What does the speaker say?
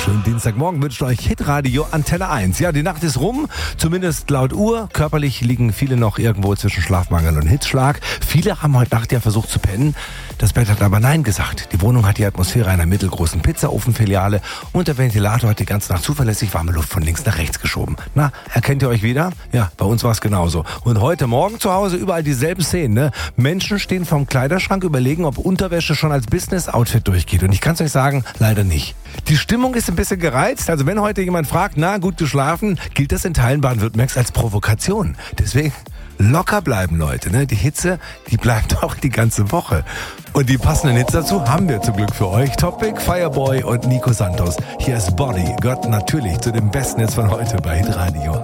Schönen Dienstagmorgen wünscht euch Hitradio Antenne 1. Ja, die Nacht ist rum, zumindest laut Uhr. Körperlich liegen viele noch irgendwo zwischen Schlafmangel und Hitzschlag. Viele haben heute Nacht ja versucht zu pennen. Das Bett hat aber Nein gesagt. Die Wohnung hat die Atmosphäre einer mittelgroßen Pizzaofenfiliale und der Ventilator hat die ganze Nacht zuverlässig warme Luft von links nach rechts geschoben. Na, erkennt ihr euch wieder? Ja, bei uns war es genauso. Und heute Morgen zu Hause überall dieselben Szenen. Ne? Menschen stehen vorm Kleiderschrank, überlegen, ob Unterwäsche schon als Business-Outfit durchgeht. Und ich kann es euch sagen, leider nicht. Die Stimmung ist ein bisschen gereizt. Also wenn heute jemand fragt, na, gut geschlafen, gilt das in Teilen Baden-Württembergs als Provokation. Deswegen locker bleiben, Leute. Ne? Die Hitze, die bleibt auch die ganze Woche. Und die passenden Hits dazu haben wir zum Glück für euch. Topic, Fireboy und Nico Santos. Hier ist Body, gehört natürlich zu den besten Hits von heute bei Hitradio.